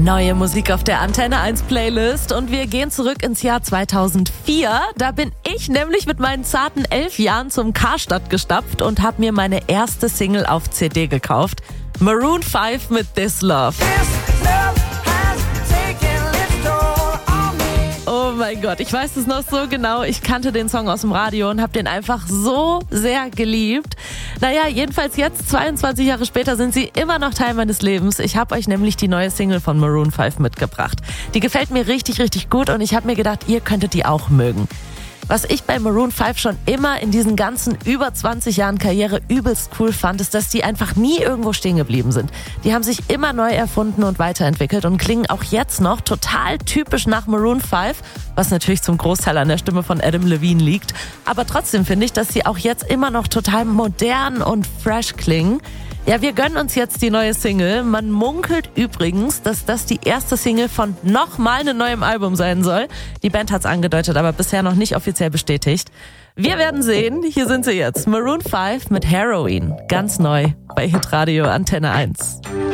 Neue Musik auf der Antenne 1 Playlist und wir gehen zurück ins Jahr 2004. Da bin ich nämlich mit meinen zarten 11 Jahren zum Karstadt gestapft und habe mir meine erste Single auf CD gekauft. Maroon 5 mit This Love. Oh mein Gott, ich weiß es noch so genau. Ich kannte den Song aus dem Radio und habe den einfach so sehr geliebt. Naja, jedenfalls jetzt, 22 Jahre später, sind sie immer noch Teil meines Lebens. Ich habe euch nämlich die neue Single von Maroon 5 mitgebracht. Die gefällt mir richtig, richtig gut und ich habe mir gedacht, ihr könntet die auch mögen. Was ich bei Maroon 5 schon immer in diesen ganzen über 20 Jahren Karriere übelst cool fand, ist, dass die einfach nie irgendwo stehen geblieben sind. Die haben sich immer neu erfunden und weiterentwickelt und klingen auch jetzt noch total typisch nach Maroon 5, was natürlich zum Großteil an der Stimme von Adam Levine liegt. Aber trotzdem finde ich, dass sie auch jetzt immer noch total modern und fresh klingen. Ja, wir gönnen uns jetzt die neue Single. Man munkelt übrigens, dass das die erste Single von nochmal einem neuen Album sein soll. Die Band hat's angedeutet, aber bisher noch nicht offiziell bestätigt. Wir werden sehen. Hier sind sie jetzt. Maroon 5 mit Heroin. Ganz neu bei Hitradio Antenne 1.